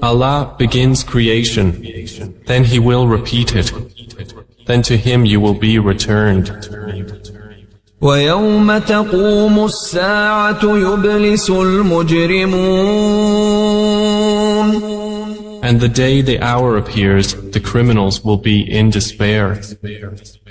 Allah begins creation, then He will repeat it. Then to Him you will be returned. وَيَوْمَ تَقُومُ السَّاعَةُ يُبْلِسُ الْمُجْرِمُونَ. And the day the hour appears, the criminals will be in despair.